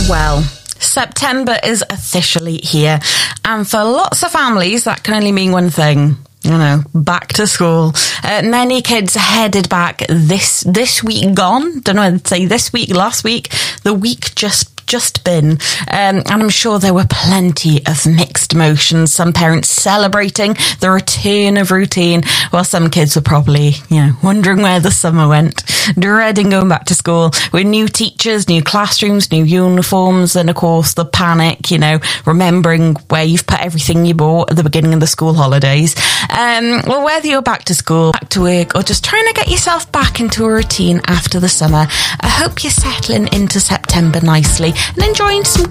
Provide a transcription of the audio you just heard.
Well, September is officially here, and for lots of families that can only mean one thing. Back to school. Many kids headed back this week gone. Don't know whether to say this week, last week, the week just been. And I'm sure there were plenty of mixed emotions. Some parents celebrating the return of routine, while some kids were probably, wondering where the summer went, dreading going back to school with new teachers, new classrooms, new uniforms, and of course the panic, remembering where you've put everything you bought at the beginning of the school holidays. Well, whether you're back to school, back to work, or just trying to get yourself back into a routine after the summer, I hope you're settling into September nicely and enjoying some